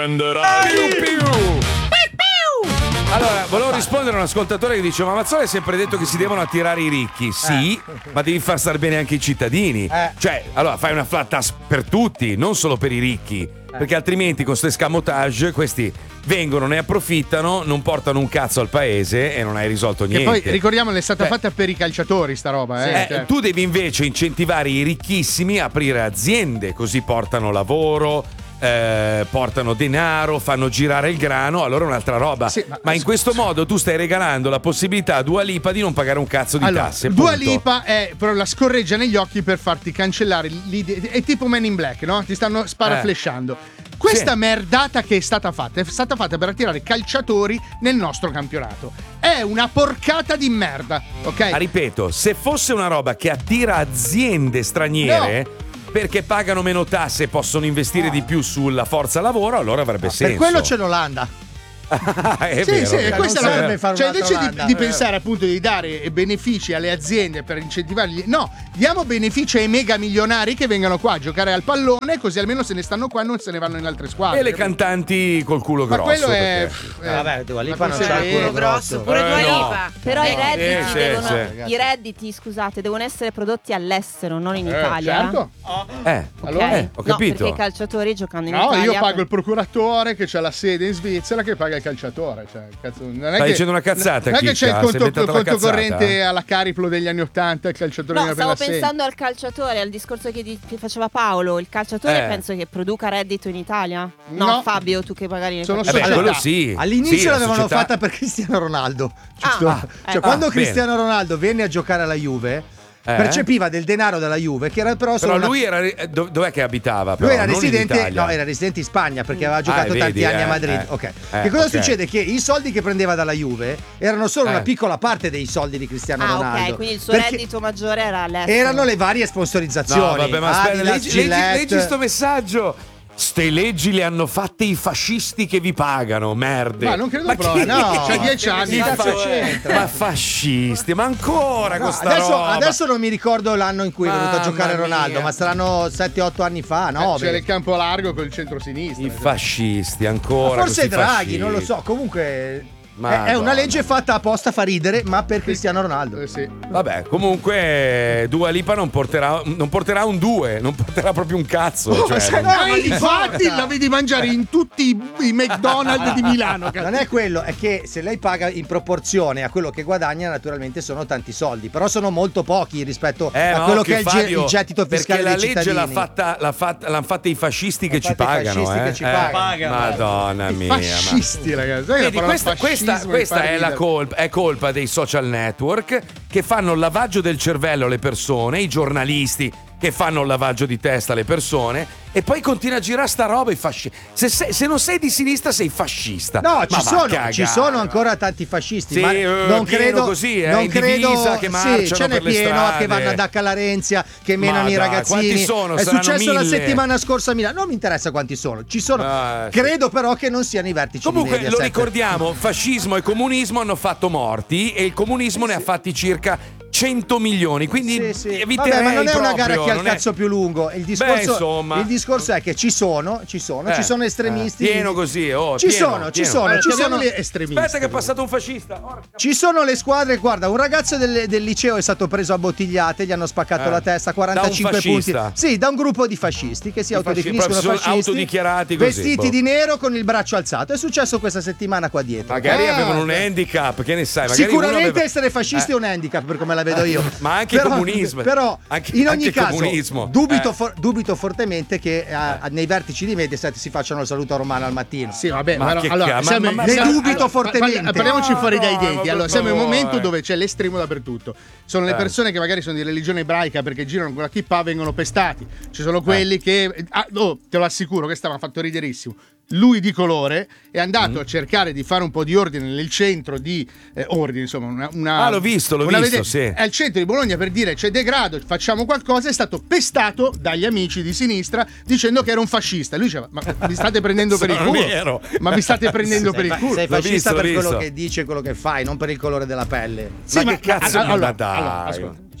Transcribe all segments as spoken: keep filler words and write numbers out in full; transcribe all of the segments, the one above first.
Allora, volevo rispondere a un ascoltatore che dice: ma Mazzola hai sempre detto che si devono attirare i ricchi. Sì, eh. ma devi far stare bene anche i cittadini. Eh. Cioè, allora fai una flat tax per tutti, non solo per i ricchi. Eh. Perché altrimenti con queste scamotage questi vengono, ne approfittano, non portano un cazzo al paese e non hai risolto niente. E poi ricordiamo, è stata eh. fatta per i calciatori sta roba. Eh. Eh, cioè. Tu devi invece incentivare i ricchissimi a aprire aziende, così portano lavoro. Eh, portano denaro, fanno girare il grano, allora è un'altra roba. Sì, ma, ma in questo modo tu stai regalando la possibilità a Dua Lipa di non pagare un cazzo di allora, tasse. Dua punto. Lipa è però la scorreggia negli occhi per farti cancellare l'idea. È tipo Men in Black, no? Ti stanno sparaflesciando. Eh. Questa sì. merdata che è stata fatta è stata fatta per attirare calciatori nel nostro campionato. È una porcata di merda, ok? Ma ripeto, se fosse una roba che attira aziende straniere. No. Perché pagano meno tasse e possono investire ah. di più sulla forza lavoro, allora avrebbe ah, senso. Per quello c'è l'Olanda. è sì, vero, sì, vero. questa non è fare cioè invece di, di pensare appunto di dare benefici alle aziende per incentivarli, no, diamo benefici ai mega milionari che vengano qua a giocare al pallone, così almeno se ne stanno qua e non se ne vanno in altre squadre. E le cantanti col culo ma grosso. quello è perché... eh, vabbè, Dua Lipa non c'ha il culo grosso. Pure eh, Dua Lipa. no. Però no. i redditi eh, devono sì, i redditi, scusate, devono essere prodotti all'estero, non in eh, Italia. Certo. Eh, allora eh, ho capito. No, perché i calciatori giocando in no, Italia. No, io pago il procuratore che c'ha la sede in Svizzera che paga il calciatore, cioè cazzo, non è Stai che, dicendo una cazzata, non è che c'è il conto, il conto corrente eh? alla Cariplo degli anni ottanta, il calciatore no, viene stavo per la pensando al calciatore, al discorso che, di, che faceva Paolo. Il calciatore eh. penso che produca reddito in Italia. No, no. Fabio, tu che magari ne sono Vabbè, quello sì. All'inizio sì, l'avevano società... fatta per Cristiano Ronaldo. Giusto? Ah, cioè, eh. quando ah, Cristiano bene. Ronaldo venne a giocare alla Juve. Eh? Percepiva del denaro dalla Juve che era però solo però lui una... era dov- dov'è che abitava però? Lui era Non residente, in Italia. no, era residente in Spagna perché aveva giocato ah, tanti vedi, anni eh, a Madrid. eh, ok. Eh, che cosa okay. succede? Che i soldi che prendeva dalla Juve erano solo eh. una piccola parte dei soldi di Cristiano ah, Ronaldo. ok, quindi il suo perché reddito maggiore era all'estero. erano le varie sponsorizzazioni. No, vabbè, ma aspetta, Adidas, leggi, leggi, Gillette. leggi sto messaggio. Ste leggi le hanno fatte i fascisti che vi pagano, merde. Ma non credo ma proprio. chi- No, c'ha dieci anni. Chi cazzo fa- c'entra? Ma fascisti, ma ancora No, questa adesso, roba. adesso non mi ricordo l'anno in cui è venuto a Mamma giocare Ronaldo, mia. ma saranno sette otto anni fa, no? C'era il campo largo con il centro-sinistra. I fascisti ancora. Forse questi Draghi, fascisti. non lo so. Comunque Madonna. è una legge fatta apposta, fa ridere, ma per Cristiano Ronaldo. Eh, sì. Vabbè, comunque Dua Lipa non porterà, non porterà un due, non porterà proprio un cazzo. Oh, cioè, se non- no, ma infatti la vedi mangiare in tutti i, i McDonald's di Milano. Cazzo. Non è quello, è che se lei paga in proporzione a quello che guadagna, naturalmente sono tanti soldi, però sono molto pochi rispetto Eh, a ma quello occhio, che è il, Fabio, ge- il gettito fiscale perché la dei legge cittadini. l'ha fatta, l'ha fatta, l'hanno fatta i fascisti che ci fatta i pagano, fascisti eh. che ci Eh, pagano. Madonna I mia. ma- fascisti, ragazzi. Sai che Vedi, la parola questa, questa, fascismo questa mi fa è la ridere. colpa, è colpa dei social network che fanno il lavaggio del cervello alle persone, i giornalisti che fanno il lavaggio di testa alle persone e poi continua a girare sta roba i fascisti. Se, sei- se non sei di sinistra sei fascista. No, Ma ci va a sono, cagare. ci sono ancora tanti fascisti, Sì, ma eh, non pieno credo così, eh, non in credo, divisa che sì, marciano ce n'è per le pieno strade. che vanno ad Accallarenzia, che menano Ma i dai, ragazzini. quanti sono? È Saranno successo la mille. settimana scorsa a Milano. Non mi interessa quanti sono, ci sono. Ah, sì. Credo però che non siano i vertici Comunque di lo Mediaset. ricordiamo, fascismo e comunismo hanno fatto morti e il comunismo ne ha fatti circa cento milioni, quindi Sì, sì. eviterei Vabbè, ma non è una gara proprio, che ha il non è- cazzo più lungo. Il discorso, Beh, insomma. il discorso è che ci sono, ci sono, Eh, ci sono estremisti. eh, pieno così, oh, ci pieno, sono, ci pieno. sono, Allora, ci sono. chiamiamoli estremisti. Aspetta che è passato un fascista. Porca- Ci sono le squadre, guarda, un ragazzo del, del liceo è stato preso a bottigliate, gli hanno spaccato Eh. la testa, quarantacinque Da un punti. fascista? Sì, da un gruppo di fascisti che si I fasci- autodefiniscono proprio sono fascisti, autodichiarati così, vestiti boh. di nero con il braccio alzato. È successo questa settimana qua dietro. Magari Ah, avevano un beh. handicap, che ne sai? Magari Sicuramente uno aveva- essere fascisti Eh. è un handicap per come la vedo io. Ma anche il Però- comunismo. Però Anche- in ogni anche il caso comunismo. dubito, Eh. for- dubito fortemente che eh, nei vertici di Mediaset si facciano il saluto romano al mattino. Sì, vabbè, Ma ma, che allora, ca- siamo, ma- ma- ne siamo- dubito allora, fortemente. parli- Parliamoci No, fuori dai no, denti. ma Allora, per siamo in un favore. momento dove c'è l'estremo dappertutto. Sono le Eh. persone che magari sono di religione ebraica perché girano con la kippa, vengono pestati. Ci sono quelli che. Ah, oh, te lo assicuro, questa mi ha fatto riderissimo. Lui di colore è andato Mm. a cercare di fare un po' di ordine nel centro di eh, ordine, insomma, una, una- Ah, l'ho visto, l'ho una visto, vede- sì. È al centro di Bologna per dire c'è degrado, facciamo qualcosa. È stato pestato dagli amici di sinistra dicendo che era un fascista. Lui diceva: ma mi state prendendo per il Sono culo? vero. Ma mi state prendendo per Sei, il fa- culo? sei L'ho fascista visto, l'ho per quello visto. che dici e quello che fai, non per il colore della pelle. Sì, ma ma- che cazzo, allora, ma dai. allora, ascolta.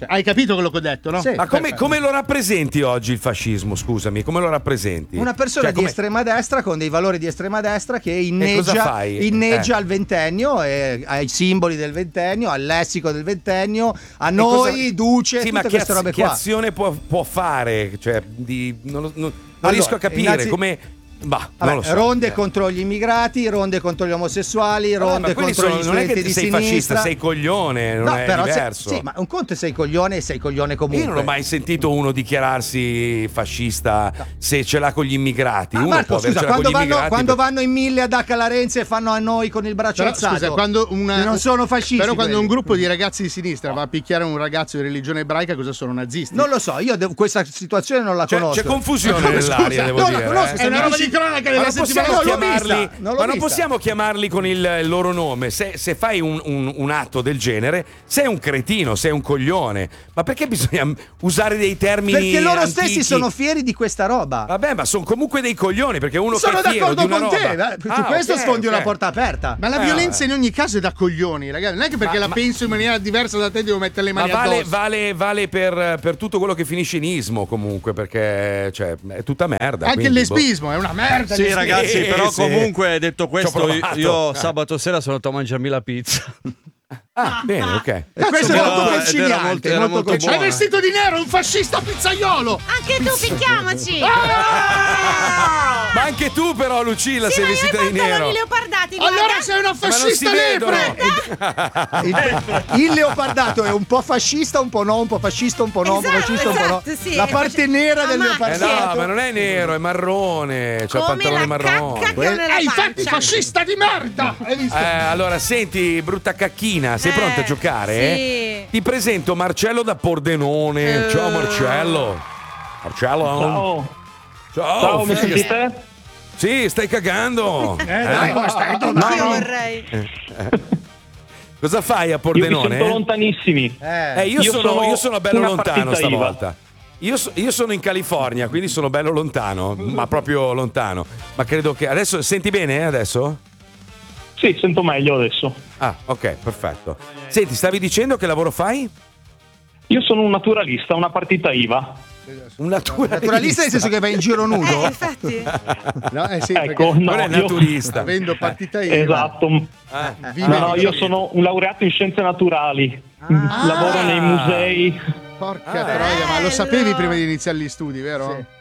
Cioè, hai capito quello che ho detto, no? Sì. Ma come, come lo rappresenti oggi il fascismo? Scusami, come lo rappresenti? Una persona Cioè, di come- estrema destra con dei valori di estrema destra che cosa inneggia, fai? inneggia Eh. al ventennio, e ai simboli del ventennio, al lessico del ventennio, a noi, cosa- Duce, Sì, tutte ma che, queste az- robe che qua. azione può, può fare? Cioè, di, non, lo- non- non Allora, riesco a capire innanzi- come. Bah, Vabbè, non lo so. ronde Eh. contro gli immigrati, ronde contro gli omosessuali, Vabbè, ma ronde quelli contro sono- gli non è studenti che di sei sinistra. fascista, sei coglione, non No, è però se- diverso. sì, ma un conto è sei coglione e sei coglione comunque. Io non ho mai sentito uno dichiararsi fascista se ce l'ha con gli immigrati. Ma Uno Marco, può scusa, avercela quando con gli vanno, immigrati. quando per- vanno in mille ad H. Larenzi e fanno a noi con il braccio Però, alzato, scusa, quando una- non sono fascisti. Però quando quelli. un gruppo di ragazzi di sinistra va a picchiare un ragazzo di religione ebraica, cosa sono? Nazisti? Non lo so, io devo- questa situazione non la C'è, conosco. c'è confusione Scusa, nell'aria, devo non la dire. conosco, eh. se È una mi roba dici- di cronaca Ma della non settimana possiamo non l'ho chiamarli, vista, non l'ho ma non vista. possiamo chiamarli con il, il loro nome. Se, se fai un, un- un atto del genere, sei un cretino, sei un coglione. Ma perché bisogna usare dei termini Perché loro stessi antichi? sono fieri di questa roba. Vabbè, ma sono comunque dei coglioni, perché uno Sono che è fiero d'accordo di una con te, roba. eh, su Ah, questo ok, sfondi ok. una porta aperta. Ma la Eh, violenza in ogni caso è da coglioni, ragazzi. Non è che perché Ma- la ma- penso in maniera diversa da te devo mettere le Ma mani vale, addosso. vale, vale per, per tutto quello che finisce in ismo, comunque, perché cioè, è tutta merda. Anche il quindi, boh. lesbismo è una merda. Sì, il lesbismo. ragazzi, però sì. comunque detto questo, Ci ho provato. io Ah. sabato sera sono andato a mangiarmi la pizza. Ah, bene, ok. E questo è però- molto ed era conciliante, molto- era molto molto È conciliante. buono. vestito di nero, un fascista pizzaiolo. Anche tu picchiamoci! Ah! Ma anche tu, però, Lucilla, Sì, sei ma io vestita ho di nero. pantaloni leopardati, guarda. Allora sei una Ma non si fascista vedono. lepre. Il, il leopardato è un po' fascista, un po' no, un po' fascista, un po' no, un po' Esatto, fascista, un po' no. esatto, sì. La parte nera del Ah, ma- Eh leopardato. no, ma non è nero, è marrone. C'ha il Come pantalone la marrone. cacca che ho nella Eh, infatti pancia. fascista di merda. Hai visto? Eh, allora, senti, brutta cacchina, sei Eh, pronta a giocare? sì. Ti presento Marcello da Pordenone. Eh. Ciao Marcello. Marcello. Ciao, Ciao. ciao, mi figa. sentite? Sì, stai cagando. Eh, dai, ma stai Io vorrei. Cosa fai a Io vi Pordenone? sento lontanissimi. Eh, io, Io sono, sono io sono bello una lontano partita I V A. stavolta. Io, so- io sono in California, quindi sono bello lontano, ma proprio lontano. Ma credo che adesso senti bene eh, adesso? Sì, sento meglio adesso. Ah, ok, perfetto. Senti, stavi dicendo che lavoro fai? Io sono un naturalista, una partita I V A. Un naturalista. Naturalista nel senso che vai in giro Eh, nudo? infatti. No, eh sì, Ecco, perché no, Non è io- naturista. avendo partita io. Esatto. Vive No, no, di- io sono un laureato in scienze naturali. Lavoro nei musei. Porca Ah. troia, ma lo Bello. sapevi prima di iniziare gli studi, vero? Sì.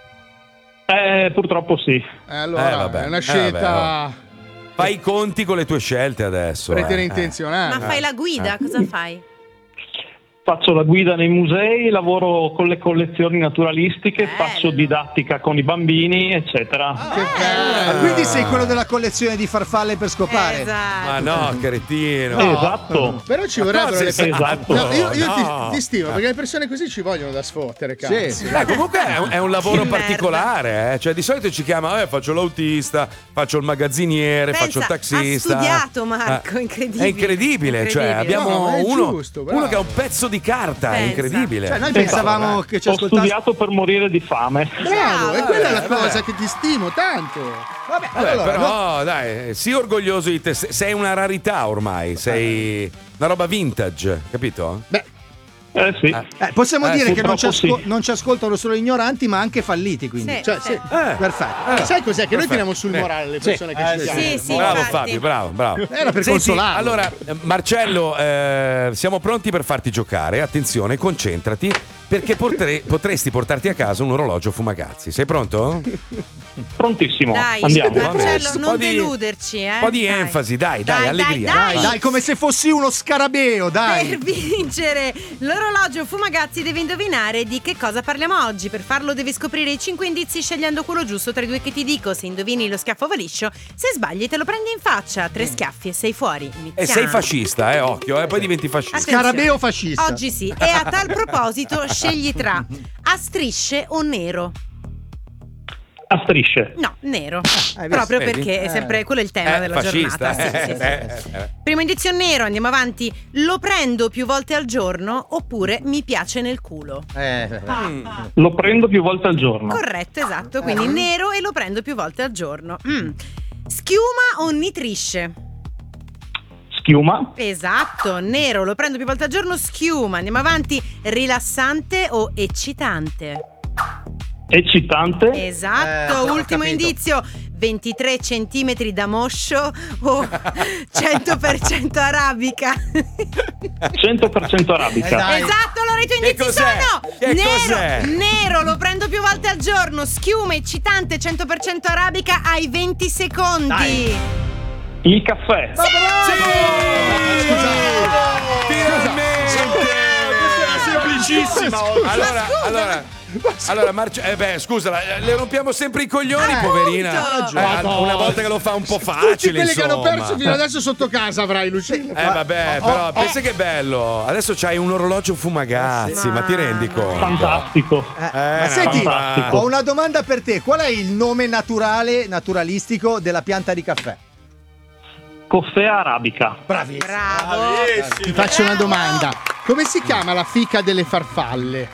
Eh, purtroppo sì. Eh, allora Eh, vabbè. è una Eh, scelta Fai i conti con le tue scelte adesso. eh. preterintenzionale. Ma fai la guida, cosa fai? Faccio la guida nei musei, lavoro con le collezioni naturalistiche, Bello. faccio didattica con i bambini, eccetera. Che bello. Ah, quindi sei quello della collezione di farfalle per scopare? Esatto. Ma no, cretino. Esatto. Però ci vorrebbero cose le esatto. Esatto. No, io io No. ti, ti stimo perché le persone così ci vogliono da sfottere, cazzo. Sì. Dai, comunque è un, è un lavoro Che merda. particolare, eh. Cioè di solito ci chiama, eh, faccio l'autista, faccio il magazziniere, Pensa, faccio il taxista. ha studiato, Marco, Eh, incredibile. È incredibile, cioè Incredibile. abbiamo No, ma è uno, giusto, bravo. uno che ha un pezzo di carta, è Pensa. incredibile. Cioè, noi Esatto. pensavamo che ci Ho ascoltasse. studiato per morire di fame. Bravo, e quella è la Eh, cosa vabbè. che ti stimo tanto. Vabbè, Vabbè, allora, però no. dai, sii orgoglioso di te, se- sei una rarità ormai, sei una roba vintage, capito? Beh, Eh sì. Eh, possiamo Eh, dire che non ci, purtroppo asco- sì. non ci ascoltano solo ignoranti, ma anche falliti. Quindi. Sì, cioè, sì. sì. Eh, Perfetto. sai cos'è? Che noi Perfetto. tiriamo sul Eh. morale le persone che ci Eh, chiamano. Sì, sì, bravo infatti. Fabio, bravo, bravo. Era per Senti, consolarlo. allora, eh, Marcello, eh, siamo pronti per farti giocare. Attenzione, concentrati, perché potre- potresti portarti a casa un orologio Fumagazzi. Sei pronto? Prontissimo. Dai, Andiamo. Va bene. Marcello, Un non po' di- deluderci, eh. Un po' di Dai. enfasi, dai, dai, allegria. Dai, Dai, dai, come se fossi uno scarabeo, dai. Per vincere l'orologio Fumagazzi devi indovinare di che cosa parliamo oggi. Per farlo devi scoprire i cinque indizi scegliendo quello giusto tra i due che ti dico. Se indovini lo schiaffo va liscio, se sbagli te lo prendi in faccia. Tre schiaffi e sei fuori. Iniziamo. E sei fascista, eh, occhio, eh, poi diventi fascista. Attenzione. Scarabeo fascista. Oggi sì. E a tal proposito scegli tra a strisce o nero. A strisce. No, nero. hai visto? Proprio Vedi? perché è sempre quello è il tema Eh, della fascista, giornata. Sì, eh, sì, sì. eh, eh. Primo indizio nero, andiamo avanti. Lo prendo più volte al giorno oppure mi piace nel culo. Eh, Lo prendo più volte al giorno. Corretto, esatto. Quindi nero e lo prendo più volte al giorno. Mm. Schiuma o nitrisce? Schiuma. Esatto, nero, lo prendo più volte al giorno, schiuma. Andiamo avanti, rilassante o eccitante? Eccitante. Esatto, Eh, ho ultimo capito. indizio, ventitré centimetri da moscio o cento per cento arabica? cento per cento arabica. Eh, dai. Esatto, allora i tuoi Che indizi cos'è? sono Che nero, cos'è? nero, lo prendo più volte al giorno, schiuma, eccitante, cento per cento arabica, hai venti secondi. Dai. Il caffè. Semplicissima. Allora, allora, allora Marce- eh beh, scusa, la- le rompiamo sempre i coglioni, Eh, poverina. appunto. Eh, una volta che lo fa un po' Tutti facile, quelli che hanno insomma. perso fino adesso sotto casa avrai, Lucilla. Eh vabbè, Oh, però oh, pensa che bello. Adesso c'hai un orologio Fumagazzi, ma ti rendi conto? Fantastico. Eh, Eh, ma senti, fantastico. ho una domanda per te. Qual è il nome naturale, naturalistico della pianta di caffè? Coffea arabica. Bravissimo. Bravo. Ti faccio una domanda. Come si chiama la fica delle farfalle?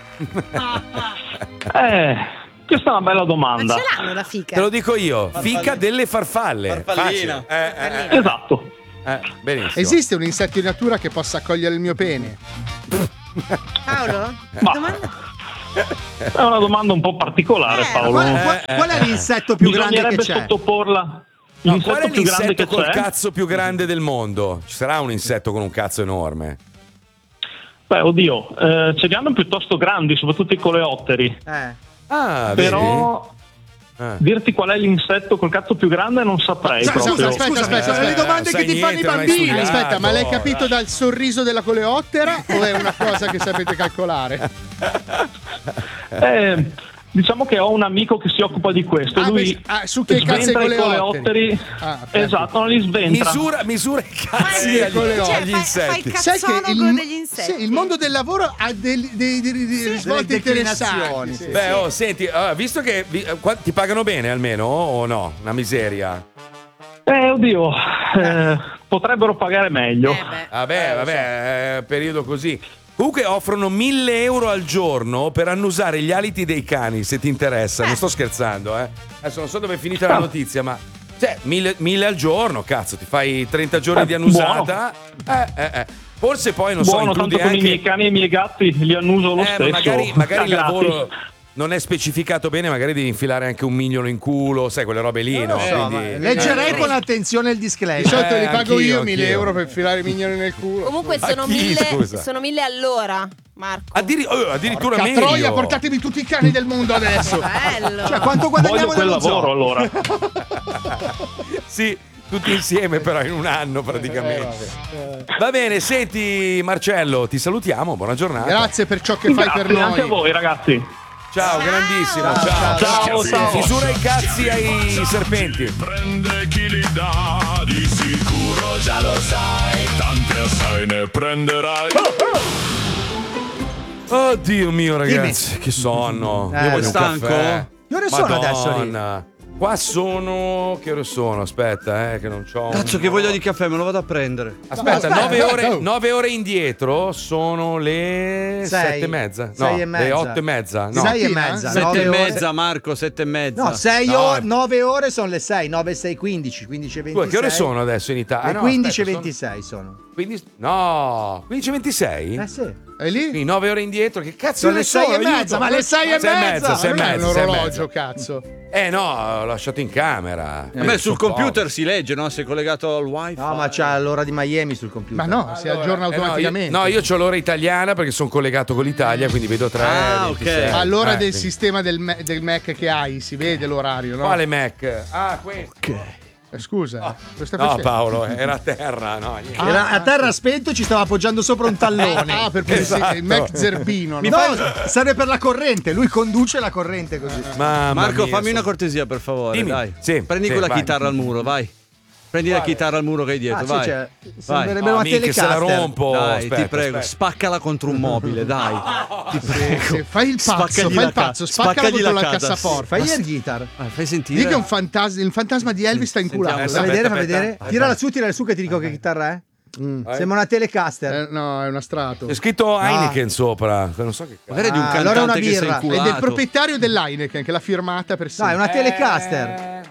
Eh, questa è una bella Ma domanda. ce l'hanno la fica? Te lo dico io, fica delle farfalle. Farfallina. Facile. Eh, eh, Esatto. eh, eh, benissimo. Esiste un insetto in natura che possa accogliere il mio pene? Paolo? Ma- Domanda? È una domanda un po' particolare, Eh, Paolo. Qual, qual- Eh, qual è eh. l'insetto più grande che Bisognerebbe c'è? sottoporla. No, L'insetto qual è più grande l'insetto che col c'è? cazzo più grande del mondo? Ci sarà un insetto con un cazzo enorme? Beh, oddio, eh, ce li hanno piuttosto grandi, soprattutto i coleotteri. Eh. Ah, Però vedi? Eh. dirti qual è l'insetto col cazzo più grande non saprei Scusa, proprio. aspetta, Scusa, aspetta, sono aspetta. le domande sai che ti fanno i niente, non hai bambini. studiato. Aspetta, ma l'hai capito dai. dal sorriso della coleottera o è una cosa che sapete calcolare? Eh, diciamo che ho un amico che si occupa di questo. Ah, Lui beh, ah, su che cazzo sventra i i coleotteri? coleotteri. Ah, perfetto. Esatto, non li sventra. Misura, misura i cazzi Sì, agli, con le agli ossa. Cioè, fai- insetti. fai Sai che Cazzonogo il, degli insetti. sì, il mondo del lavoro ha dei, dei, dei- dei risvolti interessanti. declinazioni, sì. sì. Beh, oh, senti, allora, visto che vi- eh, qua- ti pagano bene almeno o no? Una miseria. Eh, oddio, eh, potrebbero pagare meglio. Eh beh. Vabbè, vabbè, eh, periodo così. Comunque offrono mille euro al giorno per annusare gli aliti dei cani, se ti interessa. Non sto scherzando, eh. Adesso non so dove è finita la notizia, ma cioè, mille, mille al giorno, cazzo, ti fai trenta giorni Eh, di annusata. Eh, eh, eh. Forse poi, non so, Buono, includi tanto con i miei anche... cani e i miei gatti li annuso lo Eh, stesso. ma magari, magari il a gratis. lavoro non è specificato bene, magari devi infilare anche un mignolo in culo, sai, quelle robe lì, no? So, Quindi- ma leggerei Eh, con attenzione il Di disclaimer. solito Eh, li pago anch'io, io mille anch'io. euro per filare i mignoli nel culo. Comunque Ma sono chi, mille, scusa? sono mille all'ora, Marco. Addiri- oh, addirittura Porca meglio. troia, portatemi tutti i cani del mondo adesso. Bello. Cioè, quanto Voglio guadagniamo quel nello zoo? lavoro allora. Sì, tutti insieme però in un anno praticamente. Va bene, senti Marcello, ti salutiamo, buona giornata. Grazie per ciò che fai Grazie per anche a noi. voi, ragazzi. Ciao, grandissimo, ciao. Ciao, ciao. Misura i cazzi ai serpenti. Prende chi li dà, di sicuro già lo sai, tante assai ne prenderai. Oddio mio ragazzi, che sonno. Eh, Io voglio un stanco? caffè. Che ore sono adesso lì? Madonna. Qua sono. Che ore sono? Aspetta, eh, che non c'ho. Cazzo, che voglia di caffè, me lo vado a prendere. Aspetta, No, aspetta, nove ore, aspetta. nove ore indietro sono le Sei. sette e mezza. No, Sei e mezza. le otto e mezza. No. Sei e Mattina? mezza. Sette nove e ore. mezza, Marco, sette e mezza. No, sei No. ore, nove ore sono le sei, nove, sei, quindici, quindici e ventisei. Scusa, che ore sono adesso in Italia? Le Ah, no, quindici e aspetta, ventisei sono. sono quindici No, quindici e ventisei? Eh sì. E lì? Quindi nove ore indietro, che cazzo Sono ne le sei so, e mezza, aiuto. ma le sei e Sei e mezza. mezza, sei e Non è un mezza, sei e orologio, mezza. cazzo. Eh no, l'ho lasciato in camera. A me Eh, sul sono computer si legge, no? Sei collegato al wifi. No, ma c'ha l'ora di Miami sul computer. Ma no, si aggiorna Eh, no, io- automaticamente. No, io ho l'ora italiana perché sono collegato con l'Italia, quindi vedo tre. Ah, ok. ventisei. All'ora Eh, del quindi- sistema del, Ma- del Mac che hai, si vede l'orario, no? Quale Mac? Ah, questo. Eh, Scusa, cosa stai No, facendo? Paolo, era a terra, no. niente. Era a terra spento, ci stava appoggiando sopra un tallone. Ah, per pulire Esatto. il Mac zerbino. Mi no? fa- serve per la corrente, lui conduce la corrente così. Mamma Marco, mia, fammi una sono- cortesia, per favore, Dimmi. dai. Sì, Prendi sì, quella vai. chitarra al muro, vai. Prendi la chitarra al muro che hai dietro, Ah, sì, vai. c'è. Vai. Sembrerebbe No, una minchia, se la telecaster. rompo. Dai, aspetta, ti prego, aspetta. spaccala contro un mobile, dai. Ti prego. Sì, fai il pazzo, Spaccagli fai la il pazzo, ca- spaccala spaccagli contro la la casa, cassaforte. Fai air guitar. Ah, fai sentire. Dì che un fantasma, il fantasma di Elvis sta inculato. Sentiamo, Fa Aspetta, vedere, fa aspetta. vedere. Vai, Tirala vai. su, tirala su che ti dico che chitarra è. Mm, Sembra una telecaster. Eh, no, è un astrato. C'è scritto Heineken sopra. Non so che cazzo. Magari è di un Ah, cantante allora una che si è birra. È inculato. del proprietario dell'Heineken che l'ha firmata per No, è sempre. una telecaster.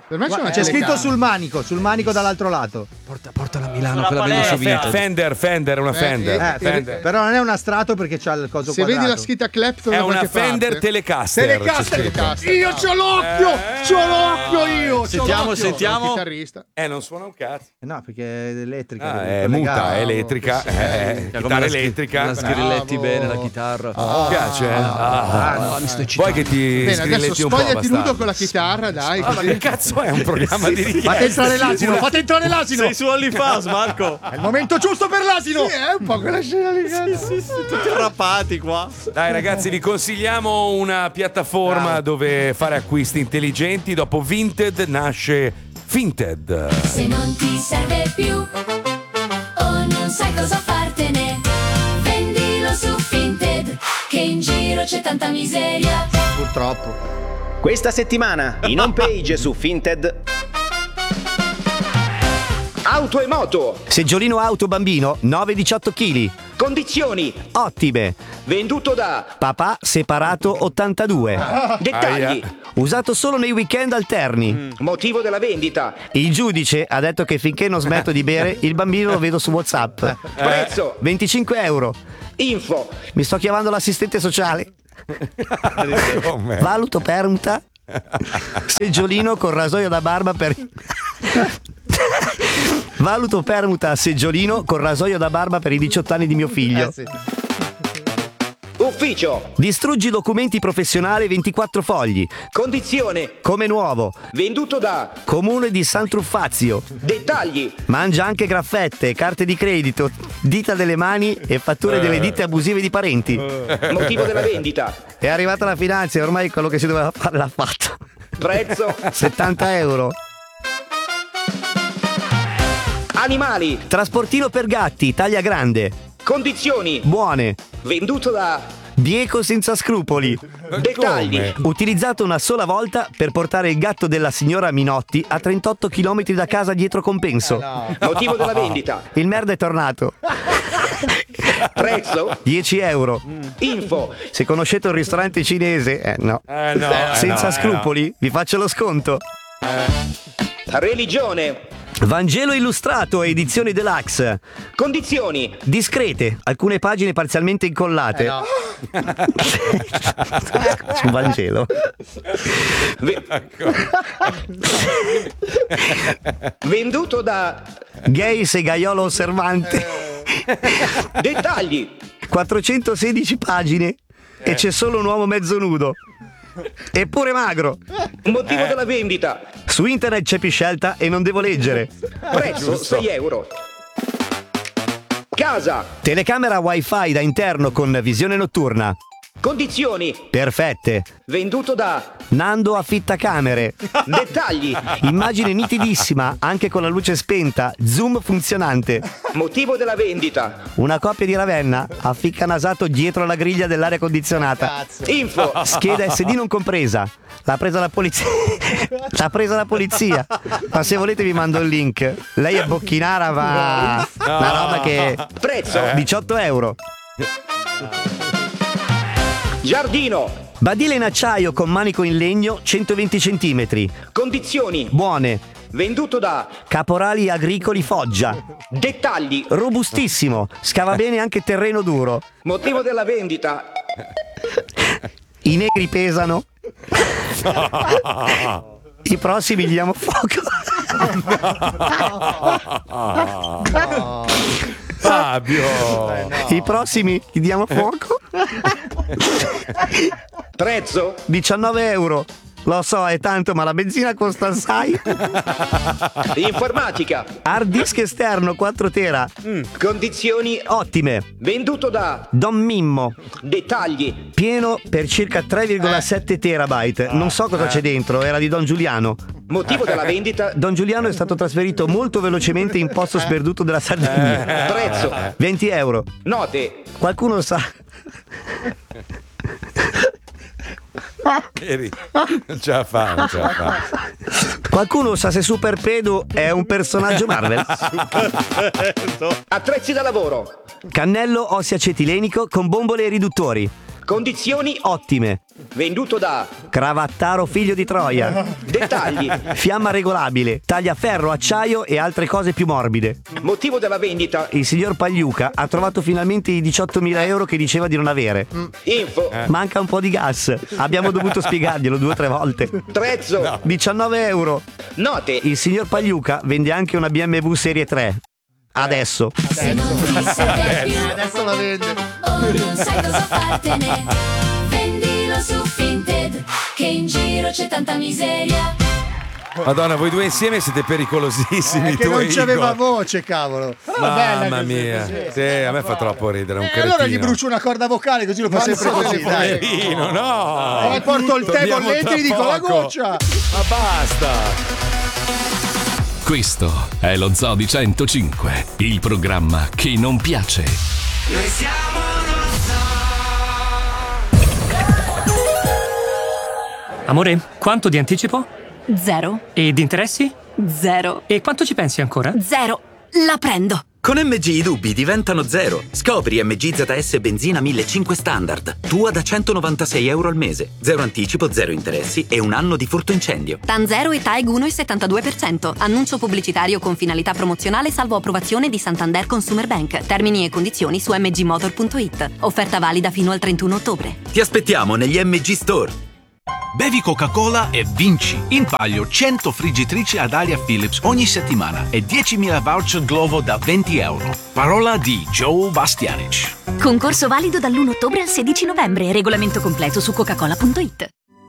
Per me c'è, Guarda, una c'è scritto telecamera. sul manico, sul manico dall'altro lato. Porta, portala a Milano, Sulla quella vedo su palestra. Vinted. Fender, Fender, una Eh, Fender. Eh, Fender. però non è un astrato perché c'ha il coso Se quadrato. vedi la scritta Clapton È da una qualche Fender parte. Telecaster. c'è Telecaster. scritto. Telecaster, Io bravo. c'ho l'occhio! Eh. C'ho l'occhio io! c'ho Sentiamo, l'occhio. sentiamo. Il chitarrista. Eh, non suona un cazzo. Eh no, perché è elettrica. Ah, devi è collegare. muta, è elettrica. Eh, Come chitarra la scri- elettrica. La sgrilletti Bravo. bene la chitarra. Mi piace? eh? Ah, Ah, mi sto Vuoi che ti Bene, adesso sgrilletti un po'? spogliati nudo bastardo? con la chitarra, dai. Ah, ma così. che cazzo è un programma di richiesta? Fate entrare l'asino, fate entrare l'asino! Sei su OnlyFans, Marco. È il momento giusto per l'asino! Sì, è un po' quella scena lì. Tutti rapati qua. Dai ragazzi, vi consigliamo una piattaforma dove fare acquisti intelligenti. Dopo Vinted nasce Finted. Se non ti serve più o non sai cosa fartene, vendilo su Vinted, che in giro c'è tanta miseria. Purtroppo. Questa settimana in home page su Vinted. Auto e moto. Seggiolino auto bambino nove diciotto chili. Condizioni. Ottime. Venduto da Papà separato ottantadue. Dettagli. Usato solo nei weekend alterni. Motivo della vendita. Il giudice ha detto che finché non smetto di bere il bambino lo vedo su WhatsApp. Prezzo. venticinque euro. Info. Mi sto chiamando l'assistente sociale. Come? Valuto permuta. Seggiolino con rasoio da barba per Valuto permuta seggiolino con rasoio da barba per i diciotto anni di mio figlio. Eh, sì. Ufficio. Distruggi documenti professionali ventiquattro fogli. Condizione. Come nuovo. Venduto da Comune di San Truffazio. Dettagli. Mangia anche graffette, carte di credito, dita delle mani e fatture delle ditte abusive di parenti. Motivo della vendita. È arrivata la finanza e ormai quello che si doveva fare l'ha fatto. Prezzo. settanta euro. Animali. Trasportino per gatti, taglia grande. Condizioni. Buone. Venduto da Bieco senza scrupoli. Dettagli. Utilizzato una sola volta per portare il gatto della signora Minotti a trentotto chilometri da casa dietro compenso. Motivo della vendita. Il merda è tornato. Prezzo. dieci euro. Info. Se conoscete un ristorante cinese, eh no. Eh no, eh Senza no, eh scrupoli, vi faccio lo sconto. Religione. Vangelo illustrato, edizione deluxe. Condizioni. Discrete, alcune pagine parzialmente incollate. Eh no. Sul Vangelo. Ve- Venduto da Gay segaiolo osservante. Dettagli. quattrocentosedici pagine e c'è solo un uomo mezzo nudo. Eppure magro. Motivo della vendita. Su internet c'è più scelta e non devo leggere. Prezzo sei euro. Casa. Telecamera wifi da interno con visione notturna. Condizioni. Perfette. Venduto da Nando affitta camere. Dettagli. Immagine nitidissima, anche con la luce spenta. Zoom funzionante. Motivo della vendita. Una coppia di Ravenna afficca nasato dietro la griglia dell'aria condizionata. Info. Scheda S D non compresa. L'ha presa la polizia. L'ha presa la polizia. Ma se volete vi mando il link. Lei è bocchinara, ma una roba che Prezzo. diciotto euro. Giardino. Badile in acciaio con manico in legno centoventi centimetri. Condizioni. Buone. Venduto da Caporali agricoli Foggia. Dettagli. Robustissimo. Scava bene anche terreno duro. Motivo della vendita. I negri pesano. I prossimi gli diamo fuoco. Fabio. I prossimi gli diamo fuoco. Prezzo. diciannove euro. Lo so, è tanto, ma la benzina costa assai. Informatica. Hard disk esterno quattro tera. Condizioni. Ottime. Venduto da Don Mimmo. Dettagli. Pieno per circa tre virgola sette terabyte. Non so cosa c'è dentro, era di Don Giuliano. Motivo della vendita. Don Giuliano è stato trasferito molto velocemente in posto sperduto della Sardegna. Prezzo. venti euro. Note. Qualcuno sa. Eri- Non ce la fa, non ce la fa. Qualcuno sa se Super Pedo è un personaggio Marvel? Attrezzi da lavoro. Cannello osseo acetilenico con bombole e riduttori. Condizioni ottime. Venduto da Cravattaro figlio di Troia. Dettagli. Fiamma regolabile, tagliaferro, acciaio e altre cose più morbide. Motivo della vendita. Il signor Pagliuca ha trovato finalmente i diciottomila euro che diceva di non avere. Info. Eh. Manca un po' di gas. Abbiamo dovuto spiegarglielo due o tre volte. Prezzo. No. diciannove euro. Note. Il signor Pagliuca vende anche una B M W Serie tre. Adesso. Adesso. Adesso la vende. O non sai cosa fartene. Vendilo su Vinted, che in giro c'è tanta miseria. Madonna, voi due insieme siete pericolosissimi. È che tu non e c'aveva Igor. voce, cavolo. Però Mamma bella mia. così, Sì, a me fa troppo ridere, un E cretino. allora gli brucio una corda vocale così lo fa sempre così, dai. Poverino, no. E porto il tè Torniamo bollente tra e gli dico la poco. goccia. Ma basta. Questo è lo Zoo di centocinque, il programma che non piace. Noi siamo Amore, quanto di anticipo? Zero. E di interessi? Zero. E quanto ci pensi ancora? Zero. La prendo. Con M G i dubbi diventano zero. Scopri M G Z S benzina millecinquecento standard. Tua da centonovantasei euro al mese. Zero anticipo, zero interessi e un anno di furto incendio. T A N zero e T A E G uno virgola settantadue per cento. Annuncio pubblicitario con finalità promozionale salvo approvazione di Santander Consumer Bank. Termini e condizioni su m g motor punto i t. Offerta valida fino al trentuno ottobre. Ti aspettiamo negli M G Store. Bevi Coca-Cola e vinci. In palio cento friggitrici ad aria Philips ogni settimana e diecimila voucher Glovo da venti euro. Parola di Joe Bastianic. Concorso valido dall'primo ottobre al sedici novembre. Regolamento completo su coca cola punto i t.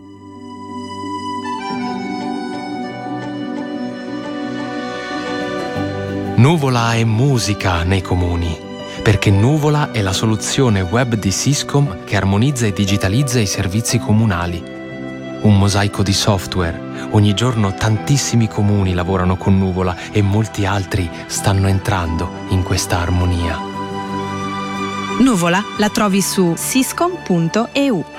Nuvola è musica nei comuni, perché Nuvola è la soluzione web di Syscom che armonizza e digitalizza i servizi comunali. Un mosaico di software. Ogni giorno tantissimi comuni lavorano con Nuvola e molti altri stanno entrando in questa armonia. Nuvola la trovi su syscom punto e u.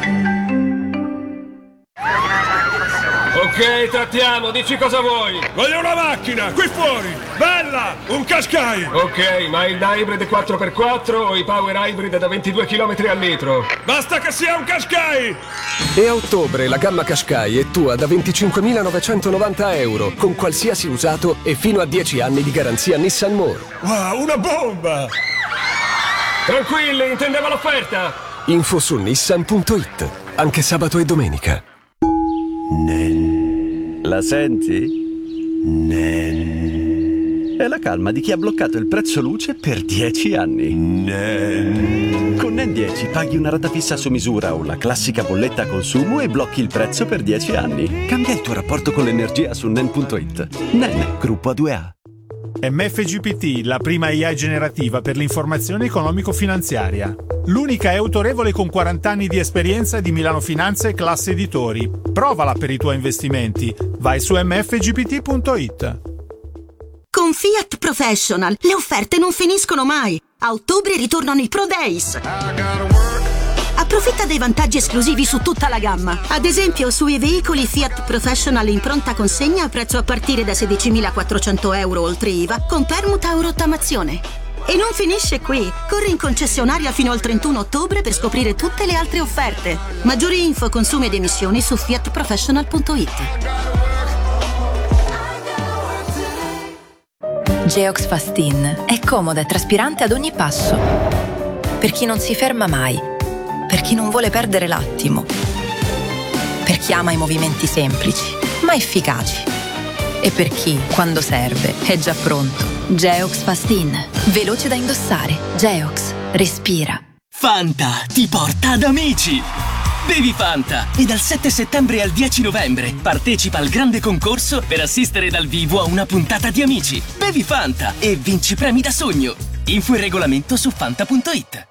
Ok, trattiamo, dici cosa vuoi. Voglio una macchina, qui fuori, bella, un Qashqai. Ok, ma il hybrid quattro per quattro o i power hybrid da ventidue chilometri al litro? Basta che sia un Qashqai. E a ottobre la gamma Qashqai è tua da venticinquemilanovecentovananta euro, con qualsiasi usato e fino a dieci anni di garanzia Nissan More. Wow, una bomba. Tranquilli, intendeva l'offerta. Info su nissan punto i t, anche sabato e domenica. La senti? Nen. È la calma di chi ha bloccato il prezzo luce per dieci anni. Nen. Con Nen dieci paghi una rata fissa su misura o la classica bolletta a consumo e blocchi il prezzo per dieci anni. Cambia il tuo rapporto con l'energia su nen punto i t. Nen, gruppo A due A. M F G P T, la prima I A generativa per l'informazione economico-finanziaria. L'unica è autorevole con quaranta anni di esperienza di Milano Finanza e Classe Editori. Provala per i tuoi investimenti. Vai su m f g p t punto i t. Con Fiat Professional le offerte non finiscono mai. A ottobre ritornano i Pro Days. Approfitta dei vantaggi esclusivi su tutta la gamma. Ad esempio, sui veicoli Fiat Professional in pronta consegna a prezzo a partire da sedicimilaquattrocento euro oltre I V A con permuta o rottamazione. E non finisce qui. Corri in concessionaria fino al trentuno ottobre per scoprire tutte le altre offerte. Maggiori info, consumi ed emissioni su fiat professional punto i t. Geox Fastin è comoda e traspirante ad ogni passo. Per chi non si ferma mai, per chi non vuole perdere l'attimo, per chi ama i movimenti semplici ma efficaci e per chi, quando serve, è già pronto. Geox Fastin, veloce da indossare. Geox, respira. Fanta ti porta ad amici. Bevi Fanta e dal sette settembre al dieci novembre partecipa al grande concorso per assistere dal vivo a una puntata di Amici. Bevi Fanta e vinci premi da sogno. Info e regolamento su fanta punto i t.